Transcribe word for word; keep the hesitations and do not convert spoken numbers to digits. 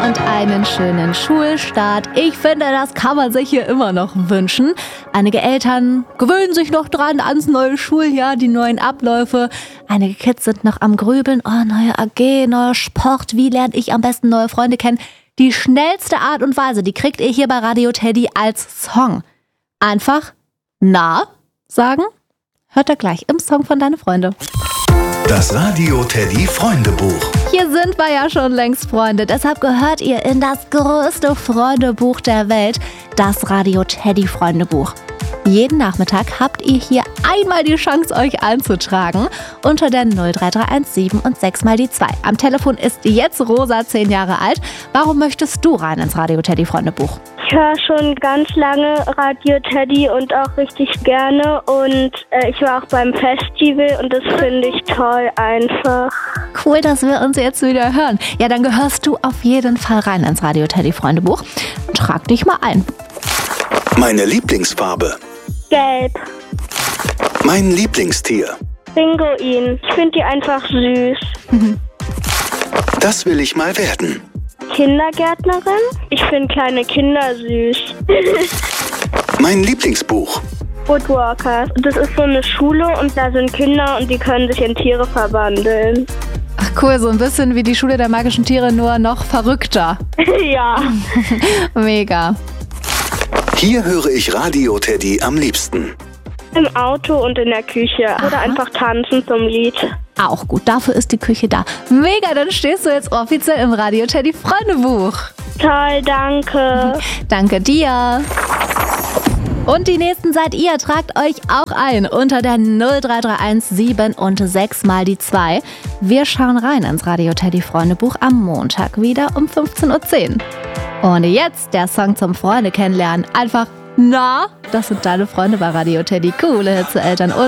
und einen schönen Schulstart. Ich finde, das kann man sich hier immer noch wünschen. Einige Eltern gewöhnen sich noch dran ans neue Schuljahr, die neuen Abläufe. Einige Kids sind noch am Grübeln. Oh, neue A G, neuer Sport. Wie lerne ich am besten neue Freunde kennen? Die schnellste Art und Weise, die kriegt ihr hier bei Radio Teddy als Song. Einfach na sagen. Hört ihr gleich im Song von Deine Freunde. Das Radio Teddy Freundebuch. Hier sind wir ja schon längst Freunde, deshalb gehört ihr in das größte Freundebuch der Welt, das Radio Teddy Freundebuch. Jeden Nachmittag habt ihr hier einmal die Chance, euch einzutragen unter der null drei drei eins sieben und sechs mal die zwei. Am Telefon ist jetzt Rosa, zehn Jahre alt. Warum möchtest du rein ins Radio Teddy Freundebuch? Ich höre schon ganz lange Radio Teddy und auch richtig gerne und äh, ich war auch beim Festival und das finde ich toll einfach. Cool, dass wir uns jetzt wieder hören. Ja, dann gehörst du auf jeden Fall rein ins Radio Teddy Freundebuch und trag dich mal ein. Meine Lieblingsfarbe. Gelb. Mein Lieblingstier. Pinguin. Ich finde die einfach süß. Das will ich mal werden. Kindergärtnerin. Ich finde kleine Kinder süß. Mein Lieblingsbuch. Woodwalkers. Das ist so eine Schule und da sind Kinder und die können sich in Tiere verwandeln. Ach cool, so ein bisschen wie die Schule der magischen Tiere, nur noch verrückter. Ja. Mega. Hier höre ich Radio Teddy am liebsten. Im Auto und in der Küche. Aha. Oder einfach tanzen zum Lied. Auch gut, dafür ist die Küche da. Mega, dann stehst du jetzt offiziell im Radio Teddy Freundebuch. Toll, danke. Danke dir. Und die nächsten seid ihr. Tragt euch auch ein unter der null drei drei eins sieben und sechs mal die zwei. Wir schauen rein ins Radio Teddy Freundebuch am Montag wieder um fünfzehn Uhr zehn. Und jetzt der Song zum Freunde kennenlernen. Einfach na, das sind deine Freunde bei Radio Teddy. Coole Hitze, Eltern und